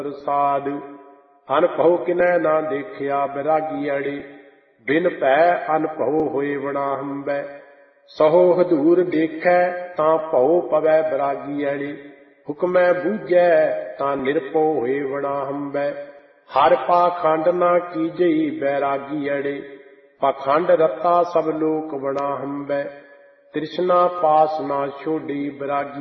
ਪ੍ਰਸਾਦ। ਅਨਭਉ ਕਿਨੈ ਨਾ ਦੇਖਿਆ ਬੈਰਾਗੀ ਅੜੇ, ਬਿਨ ਭੈ ਅਨਭਉ ਹੋਏ ਵਣਾ ਹੰਬੈ। ਸਹੋ ਹਦੂਰ ਦੇਖੈ ਤਾਂ ਭਉ ਪਵੈ ਬੈਰਾਗੀ ਅੜੇ, ਹੁਕਮੈ ਬੂਝੈ ਤਾਂ ਨਿਰਭਉ ਹੋਏ ਵਣਾ ਹੰਬੈ। ਹਰਿ ਪਾਖੰਡ ਨਾ ਕੀਜਈ ਬੈਰਾਗੀ ਅੜੇ, ਪਾਖੰਡ ਰਤਾ ਸਭ ਲੋਕ ਵਣਾ ਹੰਬੈ। ਤ੍ਰਿਸ਼ਨਾ ਪਾਸ ਨਾ ਛੋਡੀ ਬੈਰਾਗੀ